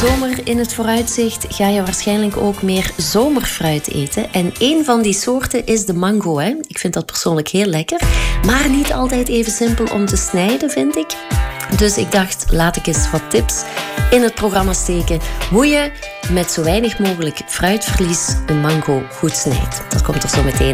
Zomer in het vooruitzicht ga je waarschijnlijk ook meer zomerfruit eten. En één van die soorten is de mango. Hè? Ik vind dat persoonlijk heel lekker. Maar niet altijd even simpel om te snijden, vind ik. Dus ik dacht, laat ik eens wat tips in het programma steken. Hoe je met zo weinig mogelijk fruitverlies een mango goed snijdt. Dat komt er zo meteen